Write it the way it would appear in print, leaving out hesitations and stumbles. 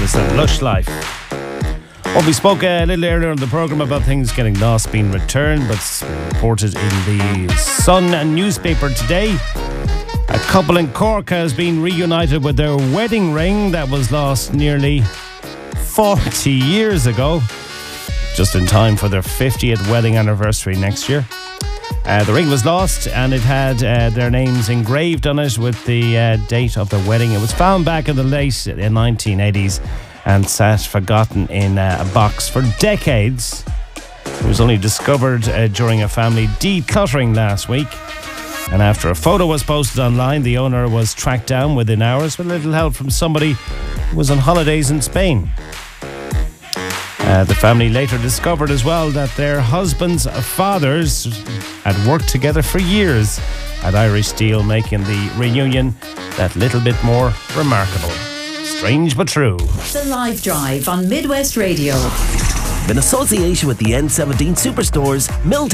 This is Lush Life. Well, we spoke a little earlier in the programme about things getting lost being returned, but reported in the Sun newspaper today. A couple in Cork has been reunited with their wedding ring that was lost nearly 40 years ago, just in time for their 50th wedding anniversary next year. The ring was lost and it had their names engraved on it with the date of the wedding. It was found back in the late 1980s and sat forgotten in a box for decades. It was only discovered during a family decluttering last week. And after a photo was posted online, the owner was tracked down within hours with a little help from somebody who was on holidays in Spain. The family later discovered as well that their husbands' fathers had worked together for years at Irish Steel, making the reunion that little bit more remarkable. Strange but true. The Live Drive on Midwest Radio. In association with the N17 Superstores, Milton